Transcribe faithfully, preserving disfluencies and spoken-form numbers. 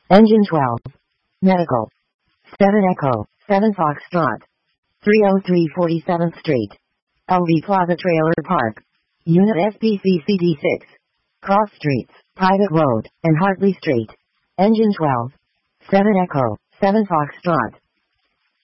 Engine twelve. Medical. seven Echo, seven Foxtrot. three oh three forty-seventh Street. L V Plaza Trailer Park. Unit S P C C D six. Cross Streets, Private Road, and Hartley Street. Engine twelve. seven Echo, seven Foxtrot.